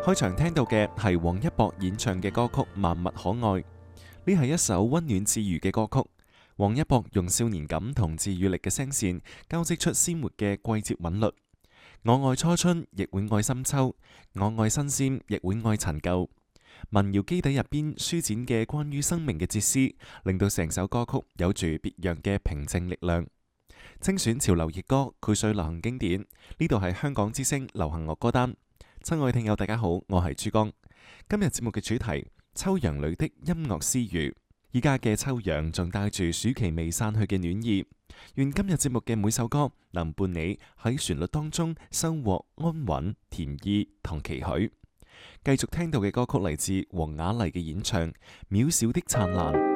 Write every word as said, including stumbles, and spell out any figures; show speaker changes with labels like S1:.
S1: 開場聽到嘅係王一博演唱嘅歌曲《萬物可愛》，呢係一首溫暖治愈嘅歌曲。王一博用少年感同治愈力嘅聲線，交織出鮮活嘅季節韻律。我愛初春，亦會愛深秋；我愛新鮮，亦會愛陳舊。民謠基底入邊舒展嘅關於生命嘅哲思，令到成首歌曲有住別樣嘅平靜力量。精選潮流熱歌，膾萃流行經典。呢度係香港之聲流行樂歌單。親愛聽友大家好，我係珠江。今日節目嘅主題：秋陽裏的音樂私語。依家嘅秋陽仲帶住暑期未散去嘅暖意。願今日節目嘅每首歌能伴你喺旋律當中收穫安穩、甜意同期許。繼續聽到嘅歌曲嚟自黃雅莉嘅演唱《渺小的燦爛》。